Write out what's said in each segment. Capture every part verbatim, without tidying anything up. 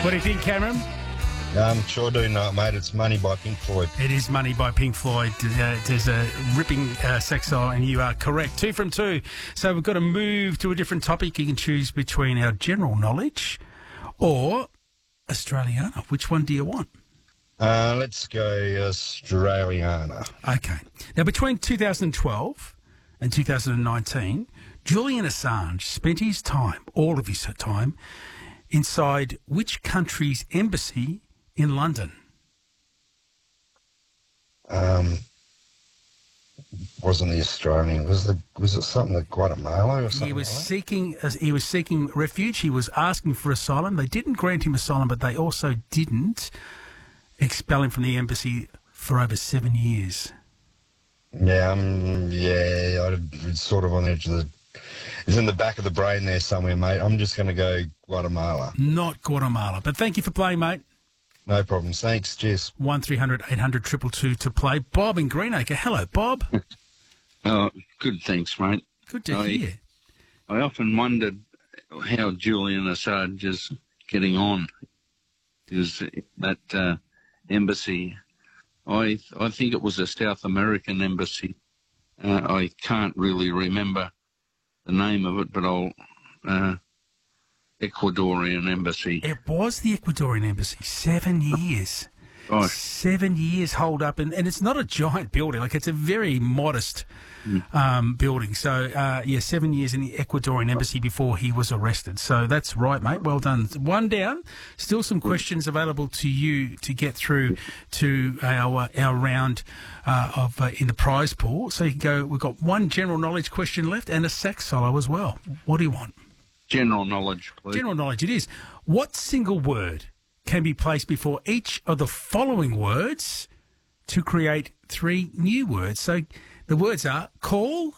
What do you think, Cameron? Um, sure do know, mate. It's Money by Pink Floyd. It is Money by Pink Floyd. Uh, there's a ripping uh, sex song, and you are correct. Two from two. So we've got to move to a different topic. You can choose between our general knowledge or Australiana. Which one do you want? Uh, let's go Australiana. Okay. Now, between two thousand twelve and two thousand nineteen, Julian Assange spent his time, all of his time, inside which country's embassy in London? Um, wasn't the Australian? Was the was it something like Guatemala or something? He was like that? seeking he was seeking refuge. He was asking for asylum. They didn't grant him asylum, but they also didn't expel him from the embassy for over seven years. Yeah, um, yeah. I, it's sort of on the edge of the. It's in the back of the brain there somewhere, mate. I'm just going to go Guatemala. Not Guatemala. But thank you for playing, mate. No problems. Thanks. Cheers. One three hundred eight hundred two two two to play. Bob in Greenacre. Hello, Bob. Oh, good, thanks, mate. Good to I, hear. I often wondered how Julian Assange is getting on. Is that uh, embassy? I I think it was a South American embassy. Uh, I can't really remember the name of it, but I'll uh, Ecuadorian embassy. It was the Ecuadorian embassy. Seven years. Right. Seven years hold up. And, and it's not a giant building. Like, it's a very modest um, building. So, uh, yeah, seven years in the Ecuadorian embassy before he was arrested. So that's right, mate. Well done. One down. Still some questions available to you to get through to our our round uh, of uh, in the prize pool. So you can go, we've got one general knowledge question left and a sax solo as well. What do you want? General knowledge, please. General knowledge it is. What single word can be placed before each of the following words to create three new words? So the words are call,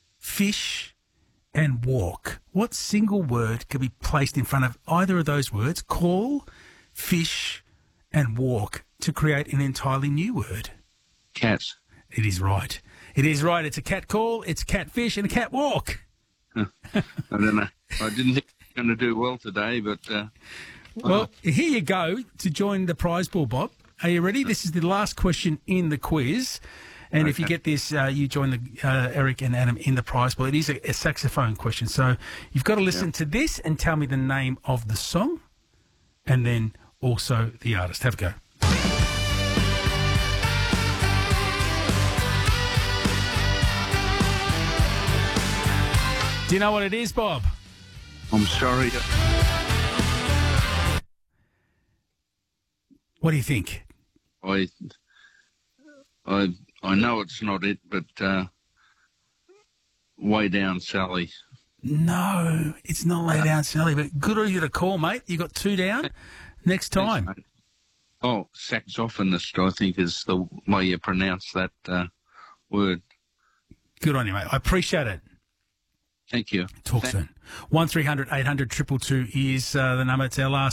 fish, and walk. What single word can be placed in front of either of those words, call, fish, and walk, to create an entirely new word? Cats. It is right. It is right. It's a cat call, it's a cat fish, and a cat walk. I don't know. I didn't think I was going to do well today, but... Uh, Well, here you go to join the prize pool, Bob. Are you ready? This is the last question in the quiz. And okay. If you get this, uh, you join the uh, Eric and Adam in the prize pool. It is a, a saxophone question. So you've got to listen yeah. to this and tell me the name of the song and then also the artist. Have a go. Do you know what it is, Bob? I'm sorry. What do you think? I, I, I know it's not it, but uh, Way Down Sally. No, it's not Way Down Sally, but good of you to call, mate. You got two down. Next time. Thanks, oh, saxophonist, I think, is the way you pronounce that uh, word. Good on you, mate. I appreciate it. Thank you. Talk Thank- soon. One three hundred eight hundred two two two is uh, the number. It's our last